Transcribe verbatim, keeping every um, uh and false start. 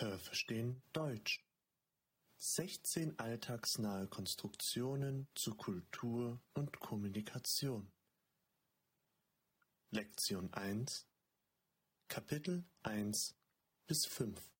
Hörverstehen Deutsch. sechzehn alltagsnahe Konstruktionen zu Kultur und Kommunikation. Lektion eins, Kapitel eins bis fünf.